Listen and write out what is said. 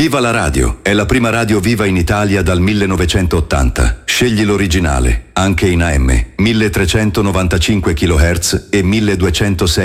Viva la radio! È la prima radio viva in Italia dal 1980. Scegli l'originale, anche in AM, 1395 kHz e 1206